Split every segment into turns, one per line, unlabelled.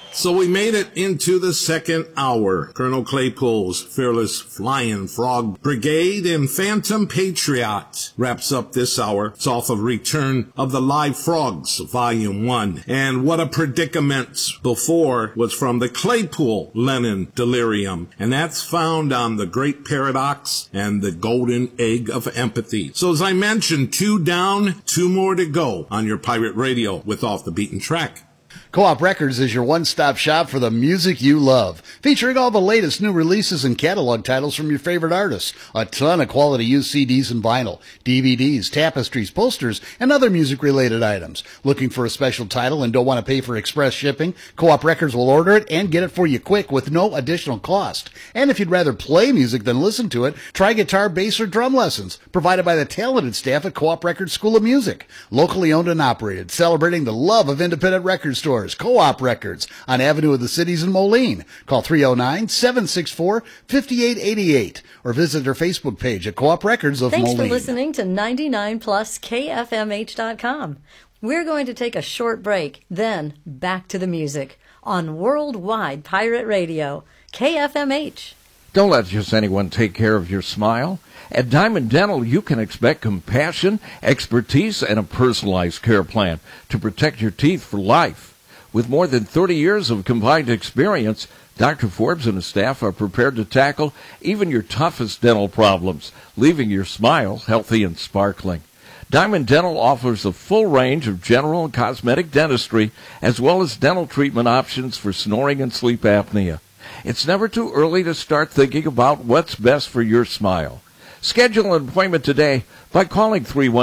So we made it into the second hour. Colonel Claypool's Fearless Flying Frog Brigade and Phantom Patriot wraps up this hour. It's off of Return of the Live Frogs, Volume 1. And What a Predicament before was from the Claypool Lennon Delirium. And that's found on The Great Paradox and The Golden Egg of Empathy. So as I mentioned, 2 down, 2 more to go on your pirate radio with Off the Beaten Track.
Co-op Records is your one-stop shop for the music you love, featuring all the latest new releases and catalog titles from your favorite artists, a ton of quality used CDs and vinyl, DVDs, tapestries, posters, and other music-related items. Looking for a special title and don't want to pay for express shipping? Co-op Records will order it and get it for you quick with no additional cost. And if you'd rather play music than listen to it, try guitar, bass, or drum lessons, provided by the talented staff at Co-op Records School of Music. Locally owned and operated, celebrating the love of independent record stores. Co-op Records on Avenue of the Cities in Moline. Call 309-764-5888 or visit their Facebook page at Co-op Records of Moline.
Thanks for listening to 99 Plus KFMH.com. We're going to take a short break, then back to the music on Worldwide Pirate Radio, KFMH.
Don't let just anyone take care of your smile. At Diamond Dental, you can expect compassion, expertise, and a personalized care plan to protect your teeth for life. With more than 30 years of combined experience, Dr. Forbes and his staff are prepared to tackle even your toughest dental problems, leaving your smile healthy and sparkling. Diamond Dental offers a full range of general and cosmetic dentistry, as well as dental treatment options for snoring and sleep apnea. It's never too early to start thinking about what's best for your smile. Schedule an appointment today by calling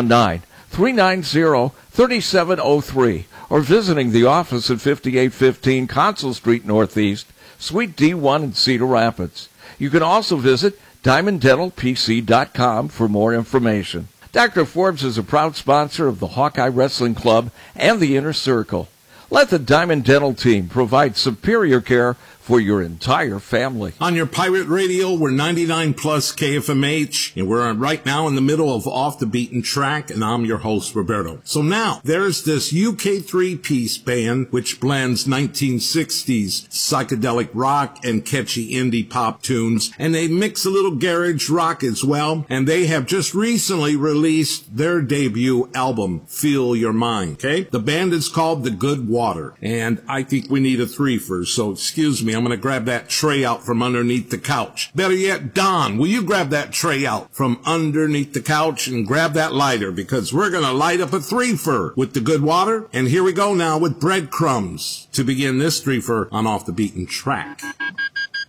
319-390-3703 or visiting the office at 5815 Consul Street Northeast, Suite D1 in Cedar Rapids. You can also visit DiamondDentalPC.com for more information. Dr. Forbes is a proud sponsor of the Hawkeye Wrestling Club and the Inner Circle. Let the Diamond Dental team provide superior care for your entire family.
On your pirate radio, we're 99 Plus KFMH, and we're right now in the middle of Off the Beaten Track, and I'm your host, Roberto. So now, there's this UK three-piece band which blends 1960s psychedelic rock and catchy indie pop tunes, and they mix a little garage rock as well, and they have just recently released their debut album, Feel Your Mind, okay? The band is called The Good Water, and I think we need a threefer, so excuse me, I'm going to grab that tray out from underneath the couch. Better yet, Don, will you grab that tray out from underneath the couch and grab that lighter, because we're going to light up a threefer with The Good Water. And here we go now with Breadcrumbs to begin this threefer on Off the Beaten Track.